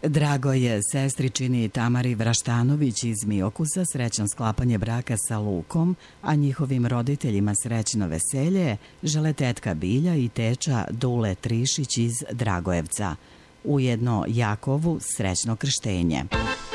Drago je sestričini Tamari Vraštanović iz Miokusa srećan sklapanje braka sa Lukom, a njihovim roditeljima srećno veselje žele tetka Bilja i teča Dule Trišić iz Dragojevca. Ujedno Jakovu srećno krštenje.